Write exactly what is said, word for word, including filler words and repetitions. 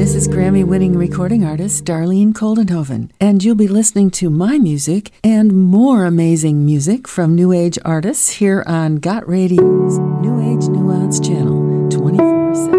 This is Grammy-winning recording artist Darlene Koldenhoven, and you'll be listening to my music and more amazing music from New Age artists here on Got Radio's New Age Nuance channel, twenty-four seven.